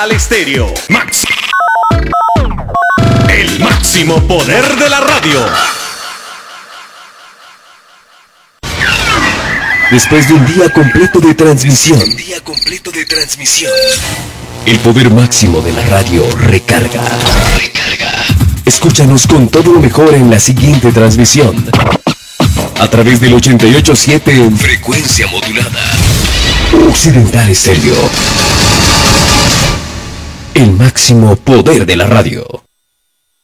Occidental Estéreo. Max. El máximo poder de la radio. Después de un día completo de transmisión, el poder máximo de la radio recarga. Escúchanos con todo lo mejor en la siguiente transmisión. A través del 88.7 en frecuencia modulada. Occidental Estéreo. El máximo poder de la radio.